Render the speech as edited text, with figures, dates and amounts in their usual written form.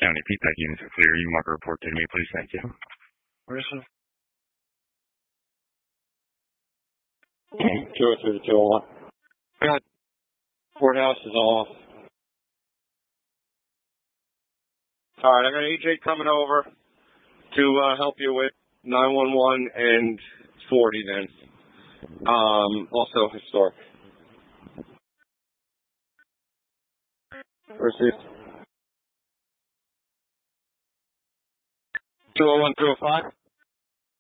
County PPAC units are clear. You can mark a report to me, please. Thank you. Where's the... 203 to 201. Good. Courthouse is off. All right, I got AJ coming over to help you with 911 and 40 then. Also historic. Versus 201, 205.